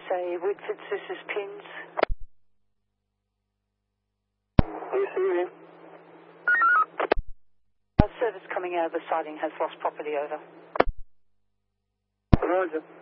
say Woodford, this is Pins. Yes, you in? Service coming out of the siding has lost property, over. Roger.